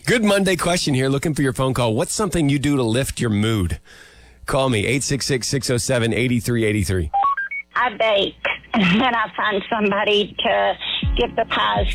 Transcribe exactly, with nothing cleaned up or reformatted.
Good Monday question here. Looking for your phone call. What's something you do to lift your mood? Call me, eight six six, six oh seven, eight three eight three. I bake, and I find somebody to give the pies